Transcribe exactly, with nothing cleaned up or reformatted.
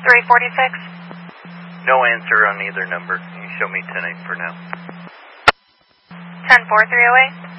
three forty-six. No answer on either number. You show me ten eight for now. ten four three oh eight.